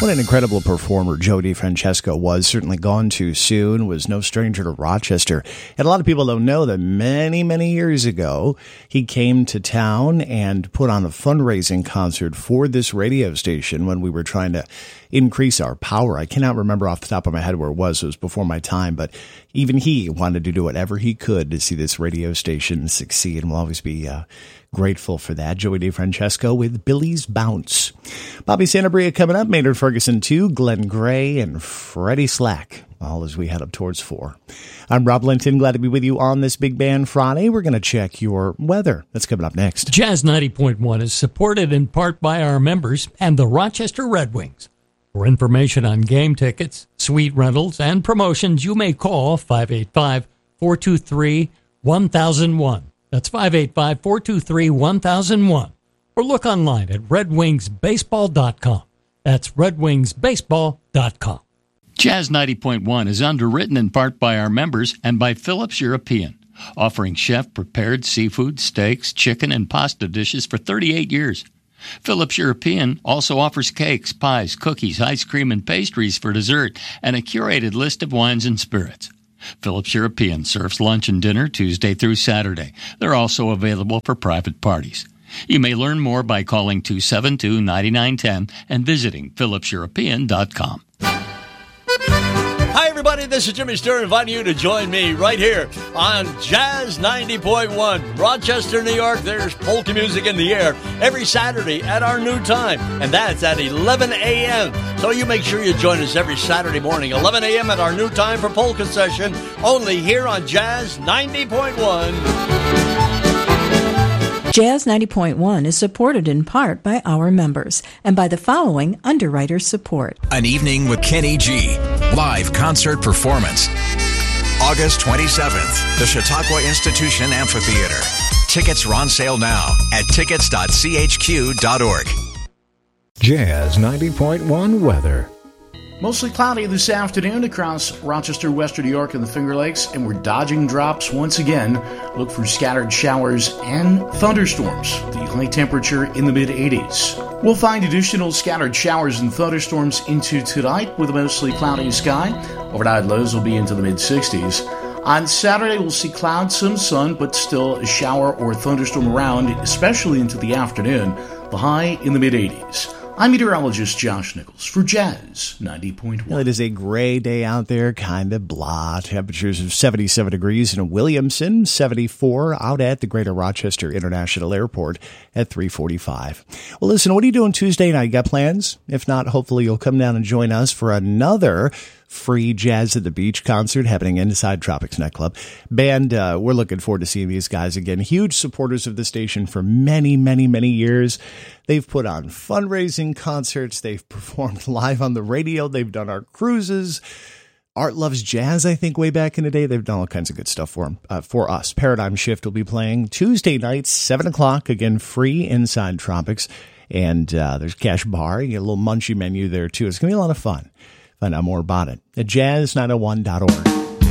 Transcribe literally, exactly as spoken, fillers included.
What an incredible performer Joe DeFrancesco was. Certainly gone too soon, was no stranger to Rochester. And a lot of people don't know that many, many years ago, he came to town and put on a fundraising concert for this radio station when we were trying to increase our power. I cannot remember off the top of my head where it was. It was before my time, but even he wanted to do whatever he could to see this radio station succeed, and we'll always be uh, grateful for that. Joey DeFrancesco with Billy's Bounce. Bobby Santabria coming up, Maynard Ferguson two, Glenn Gray, and Freddie Slack, all as we head up towards four. I'm Rob Linton, glad to be with you on this Big Band Friday. We're going to check your weather. That's coming up next. Jazz ninety point one is supported in part by our members and the Rochester Red Wings. For information on game tickets, suite rentals, and promotions, you may call five eight five, four two three, one thousand one. That's five eight five, four two three, one thousand one. Or look online at red wings baseball dot com. That's red wings baseball dot com. Jazz ninety point one is underwritten in part by our members and by Phillips European, offering chef-prepared seafood, steaks, chicken, and pasta dishes for thirty-eight years. Phillips European also offers cakes, pies, cookies, ice cream, and pastries for dessert, and a curated list of wines and spirits. Phillips European serves lunch and dinner Tuesday through Saturday. They're also available for private parties. You may learn more by calling two seven two, nine nine one zero and visiting phillips european dot com. Hi, everybody. This is Jimmy Stewart inviting you to join me right here on Jazz ninety point one. Rochester, New York, there's polka music in the air every Saturday at our new time, and that's at eleven a.m. So you make sure you join us every Saturday morning, eleven a.m. at our new time for polka session, only here on Jazz ninety point one. Jazz ninety point one is supported in part by our members and by the following underwriter support. An Evening with Kenny G. Live concert performance. August twenty-seventh, the Chautauqua Institution Amphitheater. Tickets are on sale now at tickets dot c h q dot org. Jazz ninety point one weather. Mostly cloudy this afternoon across Rochester, Western New York, and the Finger Lakes, and we're dodging drops once again. Look for scattered showers and thunderstorms. The high temperature in the mid eighties. We'll find additional scattered showers and thunderstorms into tonight with a mostly cloudy sky. Overnight lows will be into the mid sixties. On Saturday, we'll see clouds, some sun, but still a shower or thunderstorm around, especially into the afternoon. The high in the mid eighties. I'm meteorologist Josh Nichols for Jazz ninety point one. Well, it is a gray day out there, kind of blah. Temperatures of seventy-seven degrees in Williamson, seventy-four out at the Greater Rochester International Airport at three forty-five. Well, listen, what are you doing Tuesday night? Got plans? If not, hopefully you'll come down and join us for another free Jazz at the Beach concert happening inside Tropics Nightclub. Band, uh, we're looking forward to seeing these guys again. Huge supporters of the station for many, many, many years. They've put on fundraising concerts. They've performed live on the radio. They've done our cruises. Art Loves Jazz, I think, way back in the day. They've done all kinds of good stuff for them, uh, for us. Paradigm Shift will be playing Tuesday night, seven o'clock, again, free inside Tropics. And uh, there's Cash Bar. You get a little munchy menu there, too. It's going to be a lot of fun. Find out more about it at jazz nine oh one dot org.